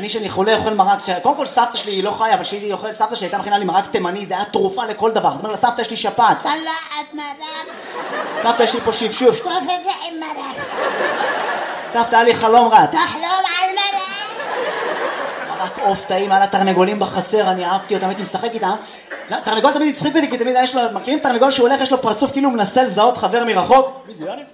אני שאני חולה אוכל מרק, קודם כל סבתא שלי היא לא חיה, אבל שהייתי אוכל, סבתא שלי הייתה מכינה לי מרק תימני, זה היה תרופה לכל דבר. זאת אומרת, לסבתא יש לי שפעת. צלחת מרק. סבתא יש לי פה שפשוף. טוב איזה עם מרק. סבתא היה לי חלום רע. תחלום על מרק. מרק עוף טעים, היה לה תרנגולים בחצר, אני אהבתי אותם, הייתי משחק איתם. תרנגול תמיד הצחיק אותי, כי תמיד יש לו, מכירים תרנגול שהוא הולך, יש לו פרצוף כאילו הוא מנסה לזהות חבר מרחוק. מי זה יאני?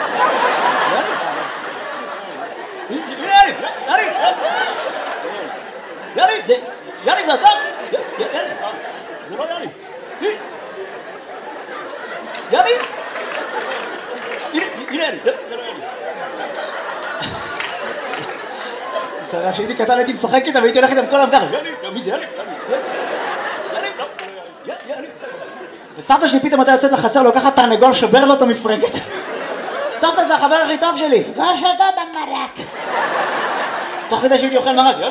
יאני, זה אתה? זה לא יאני. יאני? הנה יאני, זה לא יאני. סבבה, כשהייתי קטן הייתי משחק איתם והייתי הולך איתם כל המגר. יאני, מי זה יאני? יאני. וסבתא שלי פתאום הייתה יוצאת לחצר, לוקחת תרנגול, שובר לו את המפרקת. סבתא זה החבר הכי טוב שלי. פגוש אותו במרק. תוך כדי שהייתי אוכל מרק.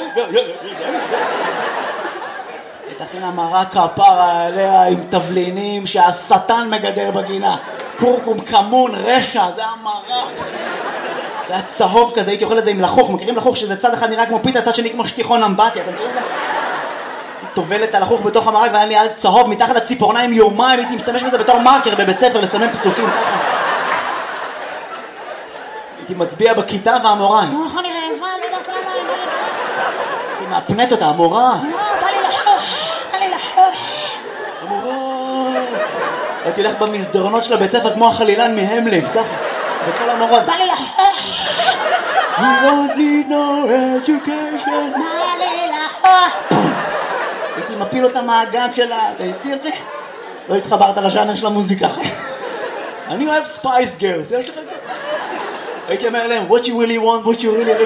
תכינה מרק כפרה עליה עם תבלינים שהשטן מגדל בגינה. קורקום, כמון, רשע, זה היה מרק. זה היה צהוב כזה, הייתי אוכל את זה עם לחוך. מכירים לחוך שזה צד אחד נראה כמו פיתה, צד שני כמו שטיחון אמבטיה, אתם מכירים את זה? הייתי טובל את הלחוך בתוך המרק והיה לי יד צהוב מתחת לציפורניים יומיים, הייתי משתמש בזה בתור מרקר בבית ספר לסמן פסוקים. הייתי מצביע בכיתה והמורה. נו, איך אני רעבה, לא יודעת למה. הייתי מאפנת אותה, המורה. בא לי לחוך. המורה. הייתי הולך במסדרונות של הבית ספר כמו החלילן מהמלין, ככה, בכל המורות. בא לי לחוך. You don't need no education. בא לי לחוך. הייתי מפיל אותה מהגג שלה, תראי. לא התחברת לז'אנר של המוזיקה. אני אוהב ספייס גרס, יש לך את זה? הייתי אומר להם, what you really want,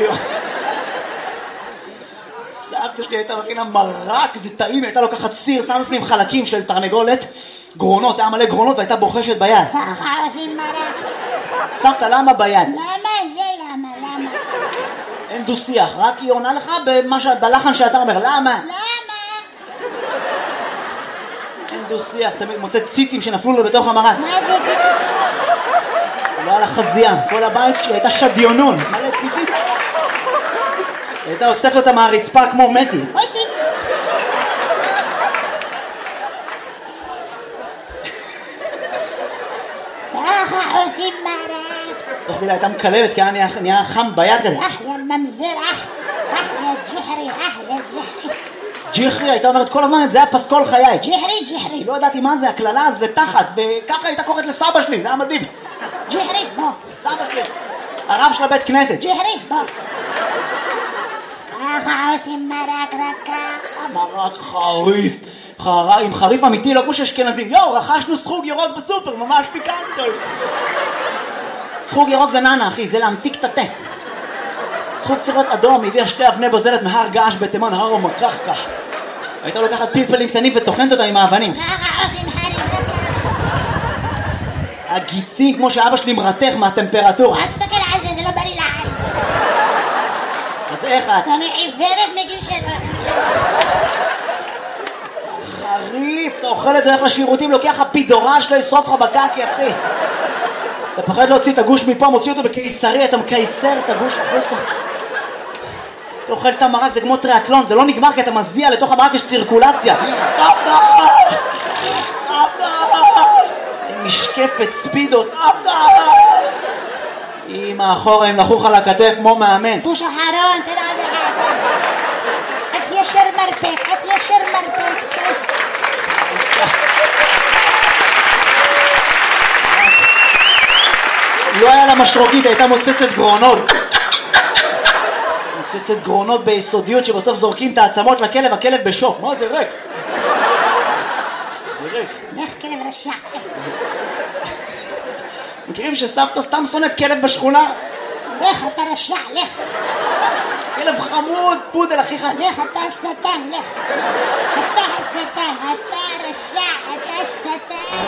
סבתא שלי הייתה מכינה מרק, זה טעים, הייתה לוקחת סיר, שם לפנים חלקים של תרנגולת, גרונות, היה מלא גרונות והייתה בוחשת ביד. ככה עושים מרק. סבתא, למה ביד? למה? אין דו שיח, רק היא עונה לך בלחן שאתה אומר, למה? אין דו שיח, תמיד מוצא ציצים שנפלו לו בתוך המרק. מה זה ציצים? לא על החזייה, כל הבית שלי הייתה שדיונון, מלא ציצים. הייתה אוספת אותה מהרצפה כמו מסי. אוי ציצים. ככה עושים מרק. תוך כדי הייתה מקללת כי נהיה חם ביד כזה. יא ממזר, יא ג'חרי. ג'חרי, הייתה אומרת כל הזמן, זה היה פסקול חיי. ג'חרי. לא ידעתי מה זה, הכללה זה תחת, וככה הייתה קוראת לסבא שלי, זה היה מדהים. ג'חרי, בוא. סבא שלי, הרב של הבית כנסת. ג'חרי, בוא. ככה עושים מרק רק ככה. מרק חריף, עם חריף אמיתי, לא כמו שאשכנזים. רכשנו סחוג ירוק בסופר, ממש פיקנטוס. סחוג ירוק זה ננה, אחי, זה להמתיק את התה. סחוג סירות אדום, הביאה 2 אבני בוזלת מהר געש בתימן, הר ומקחקח. הייתה לוקחת פלפלים קטנים וטוחנת אותם עם האבנים. ככה עושים חריף רק ככה. הגיצים, כמו שאבא שלי מרתך מהטמפרטורה. אל תסתכל על זה, זה לא בריא לעין. אז איך את? אני עיוורת מגיל 7. חריף, אתה אוכל את זה, הולך לשירותים, לוקח הפידורה שלו, ישרוף לך בקקי, אחי. אתה פחד להוציא את הגוש מפה, מוציא אותו בקיסרי, אתה מקייסר את הגוש החוצה. אתה אוכל את המרק, זה כמו טריאטלון, זה לא נגמר כי אתה מזיע לתוך המרק, יש סירקולציה. סבתא! משקפת, ספידוס, אמא אחורה עם לחוך על הכתף כמו מאמן. בוש אחרון, תראה עוד אחד. את ישר מרפק. לא היה לה משרוקית, הייתה מוצצת גרונות ביסודיות שבסוף זורקים את העצמות לכלב, הכלב בשוק. מה זה ריק? לך כלב רשע. מכירים שסבתא סתם שונאת כלב בשכונה? לך אתה רשע, לך. כלב חמוד, פודל הכי חד. לך אתה השטן, לך. אתה השטן, אתה רשע, אתה השטן.